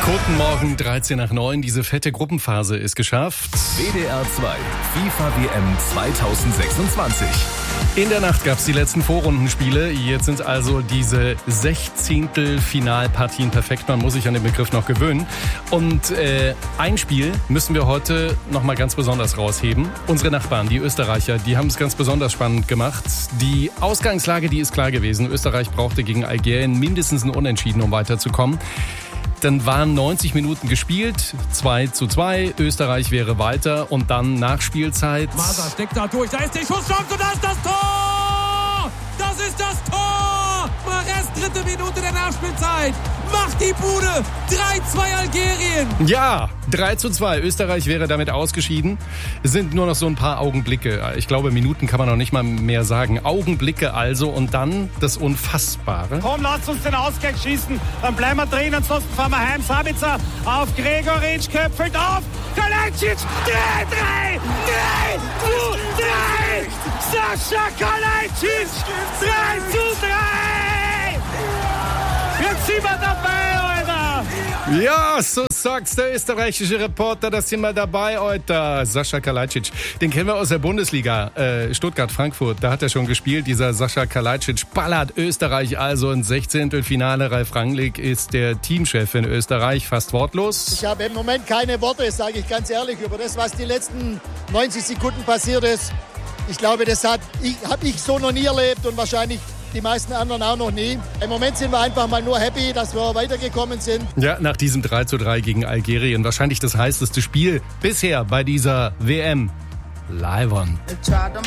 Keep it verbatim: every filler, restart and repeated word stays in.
Guten Morgen, dreizehn nach neun. Diese fette Gruppenphase ist geschafft. W D R zwei FIFA W M zwanzig sechsundzwanzig. In der Nacht gab es die letzten Vorrundenspiele. Jetzt sind also diese Sechzehntel-Finalpartien perfekt. Man muss sich an den Begriff noch gewöhnen. Und äh, ein Spiel müssen wir heute noch mal ganz besonders rausheben. Unsere Nachbarn, die Österreicher, die haben es ganz besonders spannend gemacht. Die Ausgangslage, die ist klar gewesen. Österreich brauchte gegen Algerien mindestens ein Unentschieden, um weiterzukommen. Dann waren neunzig Minuten gespielt, zwei zu zwei, Österreich wäre weiter und dann Nachspielzeit. Maser steckt da durch, da ist die Schusschance und da ist das Tor! Das ist das Tor! Mares, dritte Minute der Nachspielzeit, macht die Bude, drei zwei Algerien! Ja, drei zu zwei, Österreich wäre damit ausgeschieden. Es sind nur noch so ein paar Augenblicke, ich glaube Minuten kann man noch nicht mal mehr sagen. Augenblicke also und dann das Unfassbare. Komm, lasst uns den Ausgleich schießen, dann bleiben wir drin, ansonsten fahren wir heim. Sabitzer auf Gregoritsch, köpfelt auf, Kalajdzic, drei, drei, drei, zu drei, Sascha Kalajdzic, drei zu drei, jetzt sind wir dabei, Alter. Ja, so sagt's der österreichische Reporter, das sind wir dabei heute. Sascha Kalajdzic, den kennen wir aus der Bundesliga, äh, Stuttgart-Frankfurt, da hat er schon gespielt. Dieser Sascha Kalajdzic ballert Österreich also ins Sechzehntelfinale. Ralf Rangnick ist der Teamchef in Österreich, fast wortlos. Ich habe im Moment keine Worte, sage ich ganz ehrlich, über das, was die letzten neunzig Sekunden passiert ist. Ich glaube, das hat ich, habe ich so noch nie erlebt und wahrscheinlich die meisten anderen auch noch nie. Im Moment sind wir einfach mal nur happy, dass wir weitergekommen sind. Ja, nach diesem drei zu drei gegen Algerien. Wahrscheinlich das heißeste Spiel bisher bei dieser W M. Live on.